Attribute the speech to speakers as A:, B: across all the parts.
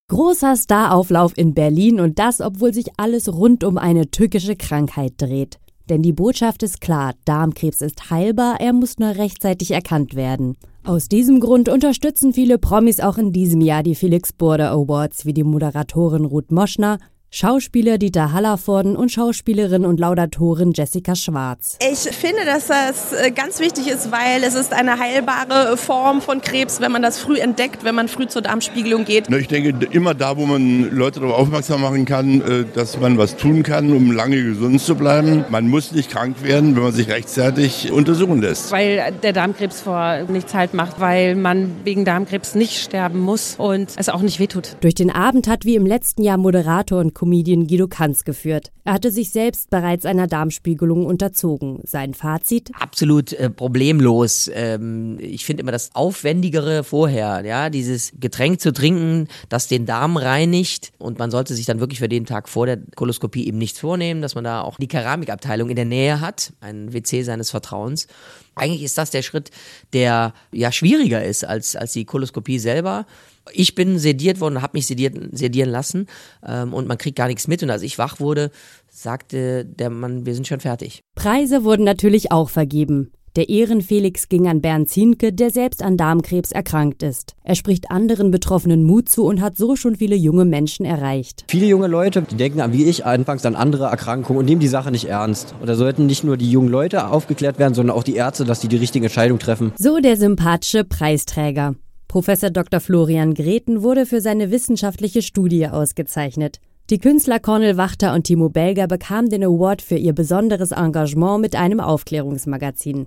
A: Großer Starauflauf in Berlin und das, obwohl sich alles rund um eine tückische Krankheit dreht. Denn die Botschaft ist klar, Darmkrebs ist heilbar, er muss nur rechtzeitig erkannt werden. Aus diesem Grund unterstützen viele Promis auch in diesem Jahr die Felix Burda Awards, wie die Moderatorin Ruth Moschner, Schauspieler Dieter Hallervorden und Schauspielerin und Laudatorin Jessica Schwarz.
B: Ich finde, dass das ganz wichtig ist, weil es ist eine heilbare Form von Krebs, wenn man das früh entdeckt, wenn man früh zur Darmspiegelung geht.
C: Ich denke, immer da, wo man Leute darauf aufmerksam machen kann, dass man was tun kann, um lange gesund zu bleiben. Man muss nicht krank werden, wenn man sich rechtzeitig untersuchen lässt.
D: Weil der Darmkrebs vor nichts halt macht, weil man wegen Darmkrebs nicht sterben muss und es auch nicht wehtut.
A: Durch den Abend hat wie im letzten Jahr Moderator und Comedian Guido Kanz geführt. Er hatte sich selbst bereits einer Darmspiegelung unterzogen. Sein Fazit?
E: Absolut problemlos. Ich finde immer das Aufwendigere vorher, ja, dieses Getränk zu trinken, das den Darm reinigt, und man sollte sich dann wirklich für den Tag vor der Koloskopie eben nichts vornehmen, dass man da auch die Keramikabteilung in der Nähe hat, ein WC seines Vertrauens. Eigentlich ist das der Schritt, der ja schwieriger ist als die Koloskopie selber. Ich bin sediert worden, habe mich sedieren lassen und man kriegt gar nichts mit. Und als ich wach wurde, sagte der Mann, wir sind schon fertig.
A: Preise wurden natürlich auch vergeben. Der Ehrenfelix ging an Bernd Zienke, der selbst an Darmkrebs erkrankt ist. Er spricht anderen Betroffenen Mut zu und hat so schon viele junge Menschen erreicht.
F: Viele junge Leute, die denken wie ich anfangs an andere Erkrankungen und nehmen die Sache nicht ernst. Und da sollten nicht nur die jungen Leute aufgeklärt werden, sondern auch die Ärzte, dass sie die richtige Entscheidung treffen.
A: So der sympathische Preisträger. Professor Dr. Florian Greten wurde für seine wissenschaftliche Studie ausgezeichnet. Die Künstler Cornel Wachter und Timo Belger bekamen den Award für ihr besonderes Engagement mit einem Aufklärungsmagazin.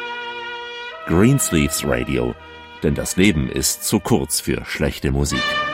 G: Greensleeves Radio, denn das Leben ist zu kurz für schlechte Musik.